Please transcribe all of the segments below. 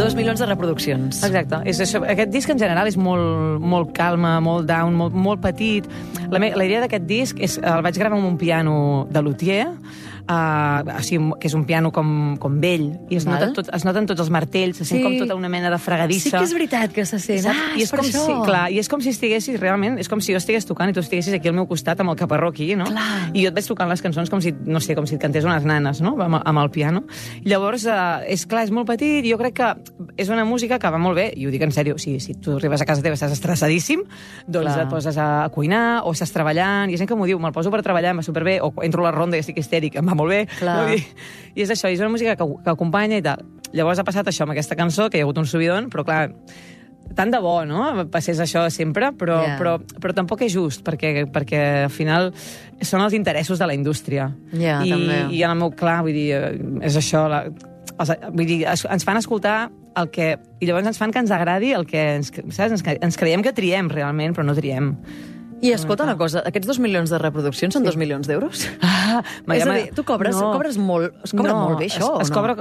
2 milions de reproduccions. Exacte. És això. Aquest disc en general és molt calma, molt down, molt petit. La idea d'aquest disc és el vaig gravar amb un piano de luthier, o sigui, que és un piano com vell, i es noten tots els martells, se sent com tota una mena de fregadissa. Sí que és veritat que se sent. I és per això. Clar, i és com si estiguessis realment, és com si jo estigués tocant i tu estiguessis aquí al meu costat amb el caparró aquí, no? Clar. I jo et veig tocant les cançons com si, no sé, com si et cantés unes nanes, no? Amb el piano. Llavors, és clar, és molt petit, i jo crec que és una música que va molt bé, i ho dic en sèrio, si tu arribes a casa teva i estàs estressadíssim, doncs et poses a cuinar, o estàs treballant, i hi ha gent que m'ho diu, me'l poso per treballar, em va superbé, o entro a la ronda i estic histèric, em va molt bé. No? I és això, és una música que acompanya i tal. Llavors ha passat això amb aquesta cançó, que hi ha hagut un subidon, però clar, tant de bo, no?, passés això sempre, però tampoc és just, perquè al final són els interessos de la indústria. També. I en el meu clar, vull dir, és això, vull dir, ens fan escoltar el que... I llavors ens fan que ens agradi el que ens creiem que triem realment, però no triem. I escolta una cosa, aquests 2 milions de reproduccions són 2 milions d'euros? És a dir, tu cobres molt, es cobra molt bé això, o no? Es cobra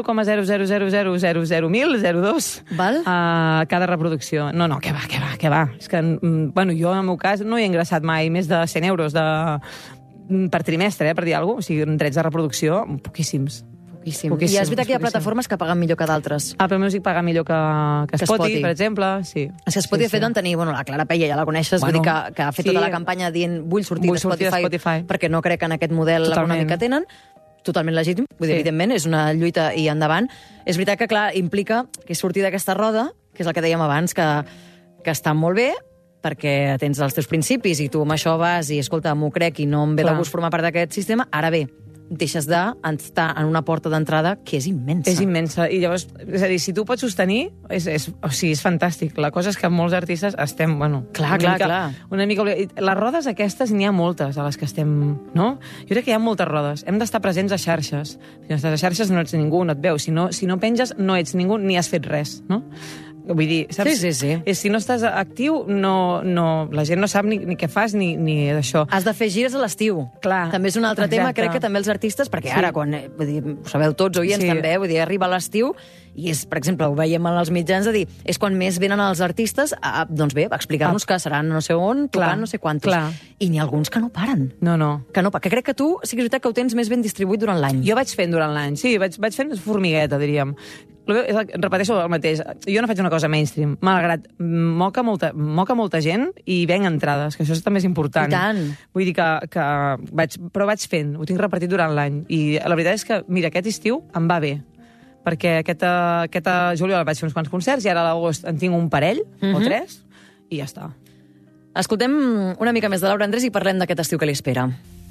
0,000000002 cada reproducció. No, què va. És que, bueno, jo en el meu cas no he ingressat mai més de 100 euros per trimestre, per dir alguna cosa. O sigui, drets de reproducció, poquíssims. I és veritat que hi ha plataformes que paguen millor que d'altres. Apple Music paga millor que Spotify, per exemple. Sí. És que Spotify ha fet tenir, la Clara Peia, ja la coneixes, vull dir que ha fet tota la campanya dient vull sortir de Spotify perquè no crec en aquest model econòmic que tenen. Totalment legítim, vull dir, evidentment, és una lluita i endavant. És veritat que, clar, implica que sortir d'aquesta roda, que és el que dèiem abans, que està molt bé, perquè tens els teus principis i tu amb això vas i, escolta, m'ho crec i no em ve de gust formar part d'aquest sistema, ara bé, deixes d'estar en una porta d'entrada que és immensa. És immensa. I llavors, és a dir, si tu pots sostenir, és fantàstic. La cosa és que molts artistes estem, Clar. Una mica... Les rodes aquestes, n'hi ha moltes a les que estem, no? Jo crec que hi ha moltes rodes. Hem d'estar presents a xarxes. Si no estàs a xarxes no ets ningú, no et veus. Si no penges, no ets ningú ni has fet res, no? Vull dir, saps? Sí. Si no estàs actiu, la gent no sap ni què fas ni d'això. Has de fer gires a l'estiu. Clar. També és un altre tema, crec que també els artistes, perquè ara, quan, vull dir, ho sabeu tots, oients, també, vull dir, arriba l'estiu, i és, per exemple, ho veiem en els mitjans, de dir, és quan més venen els artistes a explicar-nos que seran no sé on, tocant no sé quantos. I n'hi ha alguns que no paren. No. Que crec que tu sí que és veritat que ho tens més ben distribuït durant l'any. Jo vaig fent durant l'any, sí, vaig fent formigueta, diríem. Repeteixo el mateix. Jo no faig una cosa mainstream. Malgrat moca molta gent i venc entrades, que això també és important. I tant. Vull dir però vaig fent, ho tinc repartit durant l'any. I la veritat és que, mira, aquest estiu em va bé. Perquè aquest juliol vaig fer uns quants concerts i ara a l'agost en tinc un parell, o 3, i ja està. Escoltem una mica més de Laura Andrés i parlem d'aquest estiu que li espera.